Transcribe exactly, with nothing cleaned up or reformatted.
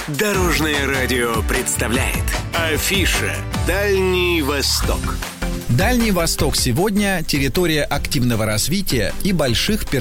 Дорожное радио представляет Афиша «Дальний Восток». Дальний Восток сегодня – территория активного развития и больших перспектив